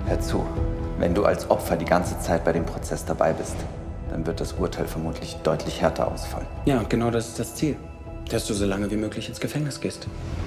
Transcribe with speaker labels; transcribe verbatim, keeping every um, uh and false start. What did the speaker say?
Speaker 1: Hör zu, wenn du als Opfer die ganze Zeit bei dem Prozess dabei bist, dann wird das Urteil vermutlich deutlich härter ausfallen.
Speaker 2: Ja, und genau das ist das Ziel. Dass du so lange wie möglich ins Gefängnis gehst.